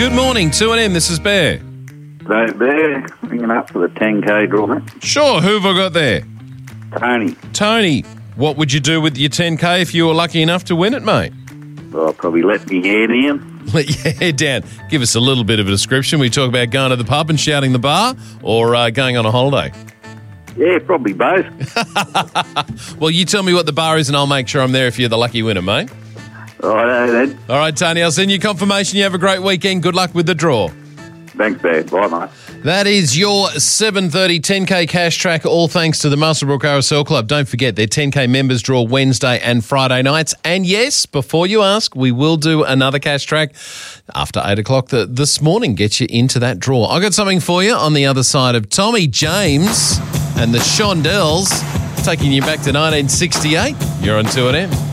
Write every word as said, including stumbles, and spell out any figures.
Good morning, two N M. This is Bear. So, Bear, ringing up for the ten K draw, mate. Sure, who have I got there? Tony. Tony, what would you do with your ten K if you were lucky enough to win it, mate? Well, I'll probably let me hair down. Let your hair down. Give us a little bit of a description. We talk about going to the pub and shouting the bar, or uh, going on a holiday? Yeah, probably both. Well, you tell me what the bar is and I'll make sure I'm there if you're the lucky winner, mate. All right, then. All right, Tony, I'll send you confirmation. You have a great weekend. Good luck with the draw. Thanks, Bear. Bye, mate. That is your seven thirty ten K cash track, all thanks to the Muswellbrook R S L Club. Don't forget, their ten K members draw Wednesday and Friday nights. And yes, before you ask, we will do another cash track after eight o'clock the, this morning. Get you into that draw. I got something for you on the other side of Tommy James and the Shondells, taking you back to nineteen sixty-eight. You're on two N M.